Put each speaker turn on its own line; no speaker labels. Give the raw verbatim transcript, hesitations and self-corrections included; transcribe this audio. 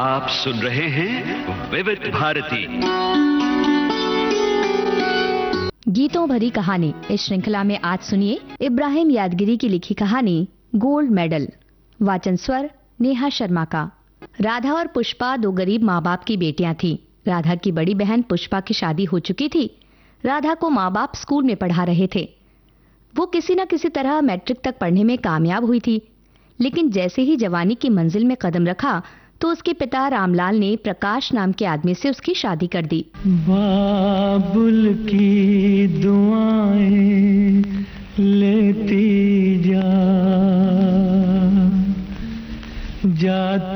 आप सुन रहे हैं विविध भारती
गीतों भरी कहानी। इस श्रृंखला में आज सुनिए इब्राहिम यादगिरी की लिखी कहानी गोल्ड मेडल। वाचन स्वर नेहा शर्मा का। राधा और पुष्पा दो गरीब माँ बाप की बेटियां थीं। राधा की बड़ी बहन पुष्पा की शादी हो चुकी थी। राधा को माँ बाप स्कूल में पढ़ा रहे थे। वो किसी न किसी तरह मैट्रिक तक पढ़ने में कामयाब हुई थी, लेकिन जैसे ही जवानी की मंजिल में कदम रखा तो उसके पिता रामलाल ने प्रकाश नाम के आदमी से उसकी शादी कर दी।
बाबुल की दुआएं लेती जा, जा